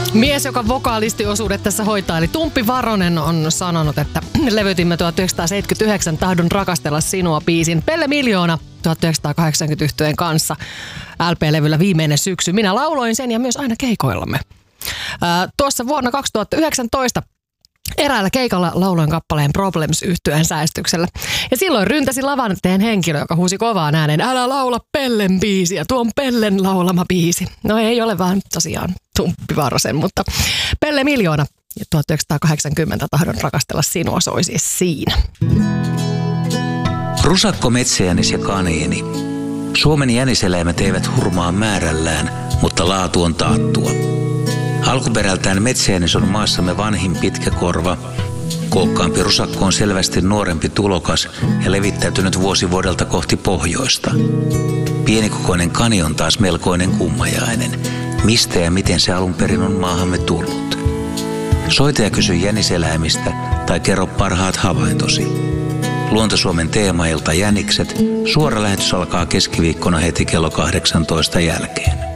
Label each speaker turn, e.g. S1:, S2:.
S1: Mies, joka vokaalistiosuudet tässä hoitaa, eli Tumppi Varonen on sanonut, että levytimme 1979 Tahdon rakastella sinua -biisin Pelle Miljoona 1980 yhtyeen kanssa LP-levyllä viimeinen syksy. Minä lauloin sen ja myös aina keikoillamme. Tuossa vuonna 2019 eräällä keikalla lauloin kappaleen Problems -yhtyeen säestyksellä. Ja silloin ryntäsi lavan eteen henkilö, joka huusi kovaan ääneen, älä laula Pellen biisiä, tuo on Pellen laulama biisi. No ei ole vaan tosiaan Tumppi Varosen, mutta Pelle Miljoona 1980 Tahdon rakastella sinua soi siis siinä.
S2: Rusakko, metsäjänis ja kaniini. Suomen jäniseläimet eivät hurmaa määrällään, mutta laatu on taattua. Alkuperältään metsäjänis on maassamme vanhin pitkäkorva. Kookkaampi rusakko on selvästi nuorempi tulokas ja levittäytynyt vuosi vuodelta kohti pohjoista. Pienikokoinen kani on taas melkoinen kummajainen. Mistä ja miten se alun perin on maahamme tullut? Soita ja kysy jäniseläimistä tai kerro parhaat havaintosi. Luonto-Suomen teemailta Jänikset. Suora lähetys alkaa keskiviikkona heti kello 18 jälkeen.